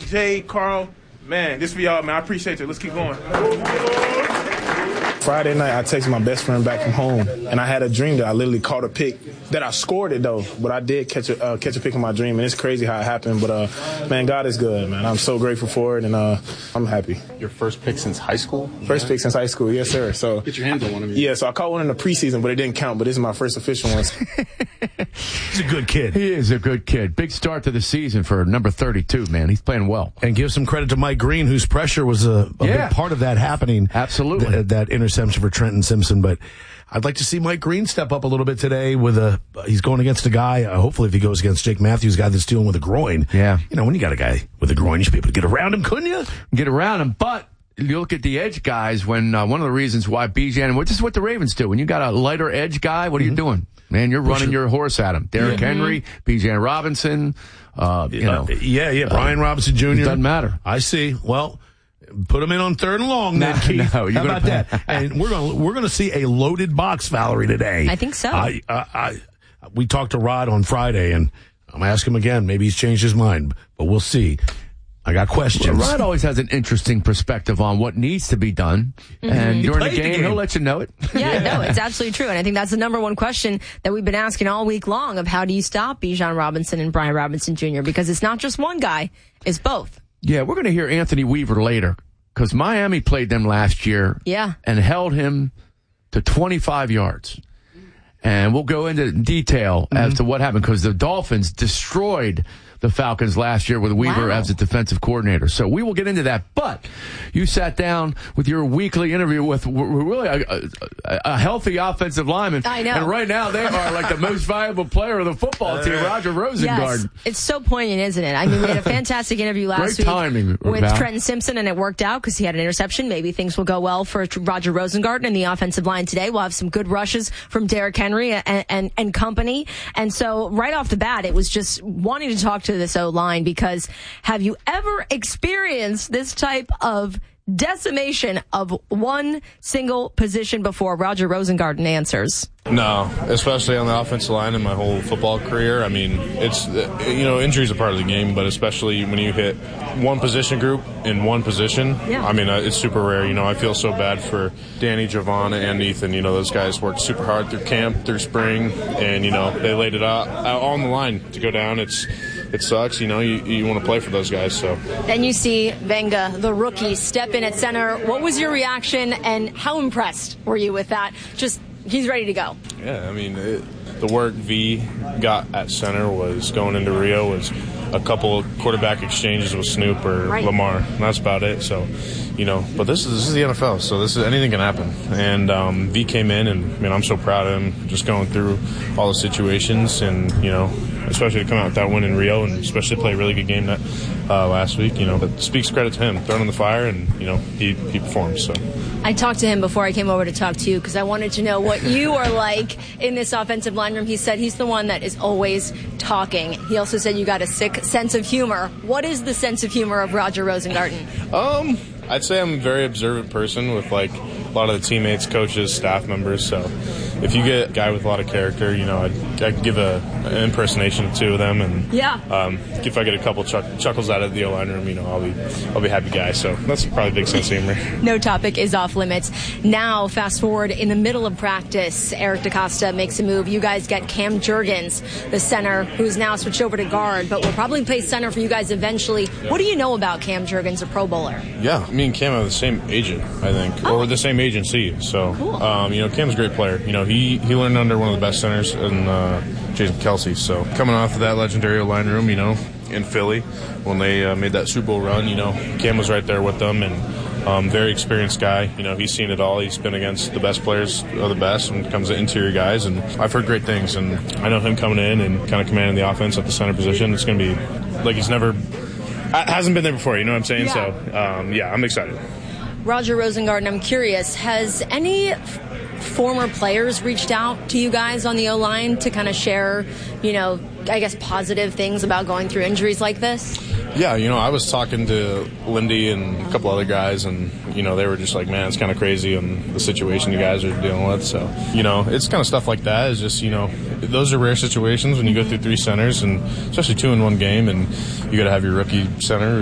Jay, Carl, man, this for y'all, man. I appreciate you. Let's keep going. Friday night, I texted my best friend back from home, and I had a dream that I literally caught a pick. That I scored it, though, but I did catch a pick in my dream, and it's crazy how it happened. But, man, God is good, man. I'm so grateful for it, and I'm happy. Your first pick since high school? First pick since high school, yes, sir. So get your hands on one of them. Yeah, so I caught one in the preseason, but it didn't count, but this is my first official one. He's a good kid. He is a good kid. Big start to the season for number 32, man. He's playing well. And give some credit to Mike Green, whose pressure was a big part of that happening. Absolutely. That interception for Trenton Simpson. But I'd like to see Mike Green step up a little bit today he's going against a guy, hopefully if he goes against Jake Matthews, a guy that's dealing with a groin. Yeah. You know, when you got a guy with a groin, you should be able to get around him, couldn't you? Get around him, but you look at the edge guys when one of the reasons why Bijan, this is what the Ravens do. When you got a lighter edge guy, what are you doing? Man, you're running your horse at him. Derrick Henry, Bijan Robinson, Brian Robinson Jr. It doesn't matter. I see. Well, put him in on 3rd and long, then, Keith. How about that? And we're going to see a loaded box, Valerie, today. I think so. We talked to Rod on Friday, and I'm going to ask him again. Maybe he's changed his mind, but we'll see. I got questions. Well, Rod always has an interesting perspective on what needs to be done. And during the game, he'll let you know it. No, it's absolutely true. And I think that's the number one question that we've been asking all week long of how do you stop Bijan Robinson and Brian Robinson Jr. Because it's not just one guy, it's both. Yeah, we're going to hear Anthony Weaver later because Miami played them last year and held him to 25 yards. And we'll go into detail as to what happened because the Dolphins destroyed the Falcons last year with Weaver as a defensive coordinator. So we will get into that. But you sat down with your weekly interview with really a healthy offensive lineman. I know. And right now they are like the most valuable player of the football team, Roger Rosengard. Yes, it's so poignant, isn't it? I mean, we had a fantastic interview last week with Trenton Simpson, and it worked out because he had an interception. Maybe things will go well for Roger Rosengard and the offensive line today. We'll have some good rushes from Derrick Henry and company. And so right off the bat, it was just wanting to talk to this O-line because have you ever experienced this type of decimation of one single position before? Roger Rosengard answers. No, especially on the offensive line in my whole football career. I mean, it's, injuries are part of the game, but especially when you hit one position group in one position, I mean, it's super rare. I feel so bad for Danny, Giovanna, and Ethan. Those guys worked super hard through camp, through spring, and, they laid it out on the line to go down. It sucks, you want to play for those guys. So then you see Venga, the rookie, step in at center. What was your reaction, and how impressed were you with that? He's ready to go. Yeah, I mean, the work V got at center was going into Rio was a couple of quarterback exchanges with Snoop or Lamar. And that's about it. So, but this is the NFL, so anything can happen. And V came in, and I'm so proud of him, just going through all the situations, and especially to come out with that win in Rio, and especially play a really good game that last week. But speaks credit to him, throwing in the fire, and he performed. So. I talked to him before I came over to talk to you because I wanted to know what you are like in this offensive line room. He said he's the one that is always talking. He also said you got a sick sense of humor. What is the sense of humor of Roger Rosengarten? I'd say I'm a very observant person with a lot of the teammates, coaches, staff members. So if you get a guy with a lot of character, I give an impersonation of two of them, and if I get a couple chuckles out of the O-line room, I'll be a happy guy. So that's probably a big sense of humor. No topic is off limits. Now, fast forward in the middle of practice, Eric DeCosta makes a move. You guys get Cam Jurgens, the center, who's now switched over to guard, but will probably play center for you guys eventually. What do you know about Cam Jurgens, a Pro Bowler? Yeah, me and Cam have the same agent, I think, or the same agency. So, cool. Cam's a great player. He learned under one of the best centers in Jason Kelsey. So coming off of that legendary line room, in Philly, when they made that Super Bowl run, Cam was right there with them, and very experienced guy. He's seen it all. He's been against the best players of the best when it comes to interior guys, and I've heard great things. And I know him coming in and kind of commanding the offense at the center position. It's going to be like he's never hasn't been there before. You know what I'm saying? Yeah. So I'm excited. Roger Rosengarten, I'm curious, has any former players reached out to you guys on the O-line to kind of share, I guess positive things about going through injuries like this? Yeah, I was talking to Lindy and a couple other guys, and, they were just like, man, it's kind of crazy and the situation you guys are dealing with. So, it's kind of stuff like that. It's just, those are rare situations when you go through three centers, and especially two in one game, and you got to have your rookie center